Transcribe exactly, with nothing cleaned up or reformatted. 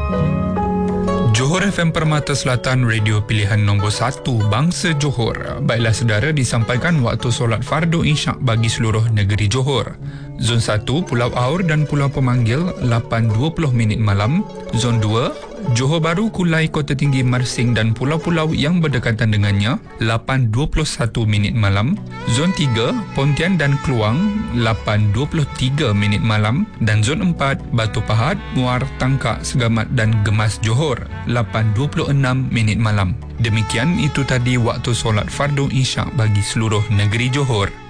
Johor F M Permata Selatan, radio pilihan nombor satu Bangsa Johor. Baiklah saudara, disampaikan waktu solat fardu Isyak bagi seluruh negeri Johor. Zon satu, Pulau Aur dan Pulau Pemanggil, lapan dua puluh minit malam. Zon dua, Johor Bahru, Kulai, Kota Tinggi, Mersing dan pulau-pulau yang berdekatan dengannya, lapan dua puluh satu minit malam. Zon tiga, Pontian dan Kluang, lapan dua puluh tiga minit malam. Dan Zon empat, Batu Pahat, Muar, Tangkak, Segamat dan Gemas Johor, lapan dua puluh enam minit malam. Demikian itu tadi waktu solat fardu Isyak bagi seluruh negeri Johor.